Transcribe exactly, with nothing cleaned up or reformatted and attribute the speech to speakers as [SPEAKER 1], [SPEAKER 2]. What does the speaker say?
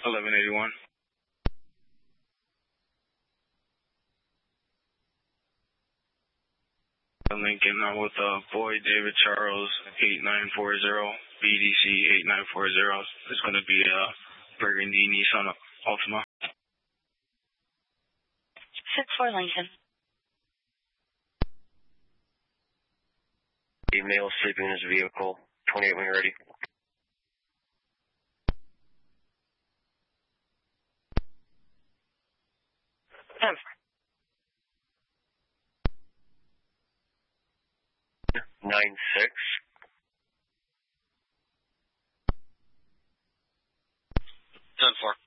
[SPEAKER 1] eleven eighty-one. Lincoln, I'm with uh, Boyd David Charles, eight nine four zero, B D C eight nine four zero. It's going to be a Burgundy Nissan Altima.
[SPEAKER 2] six four Lincoln.
[SPEAKER 3] A male sleeping in his vehicle, twenty-eight when you're ready.
[SPEAKER 2] ten.
[SPEAKER 3] nine six.
[SPEAKER 4] ten four.